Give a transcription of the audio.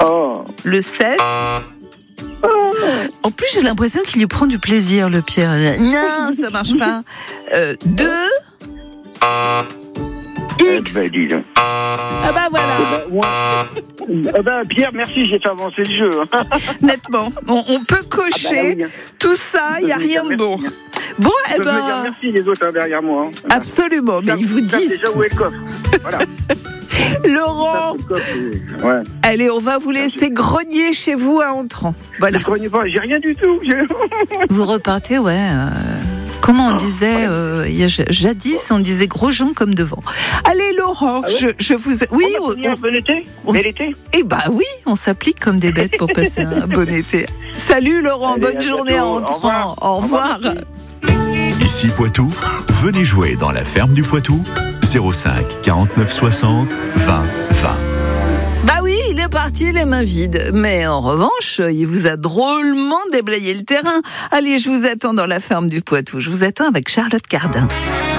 Oh. Le 7. En plus, j'ai l'impression qu'il y prend du plaisir, le Pierre. Non, ça marche pas. 2. X. Dis donc. Ah bah voilà. Pierre, merci, j'ai fait avancer le jeu. Nettement. On peut cocher oui. tout ça, il n'y a rien de bon. Bon, Je veux dire merci les autres derrière moi. Absolument, mais ils vous disent déjà où est le coffre. Voilà. Laurent, ouais. allez, on va vous laisser grogner chez vous à Entrant. Voilà. Je grogne pas, j'ai rien du tout. Vous repartez, ouais. Comment on disait jadis, on disait gros gens comme devant. Allez, Laurent, je vous. Oui, un bon été. Bel été. Eh bah oui, on s'applique comme des bêtes pour passer un bon été. Salut, Laurent, allez, bonne journée à Entrant. Au revoir. Ici Poitou, venez jouer dans la ferme du Poitou, 05 49 60 20 20. Bah oui, il est parti les mains vides. Mais en revanche, il vous a drôlement déblayé le terrain. Allez, je vous attends dans la ferme du Poitou. Je vous attends avec Charlotte Cardin.